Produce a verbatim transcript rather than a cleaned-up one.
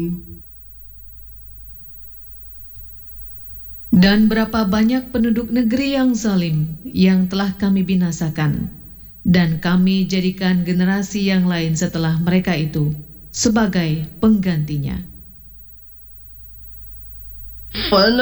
Dan berapa banyak penduduk negeri yang zalim yang telah kami binasakan, dan kami jadikan generasi yang lain setelah mereka itu sebagai penggantinya.